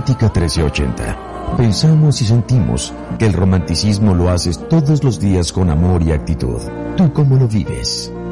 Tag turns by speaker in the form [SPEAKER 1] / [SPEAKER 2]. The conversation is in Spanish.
[SPEAKER 1] Romántica 1380. Pensamos y sentimos que el romanticismo lo haces todos los días con amor y actitud. ¿Tú cómo lo vives?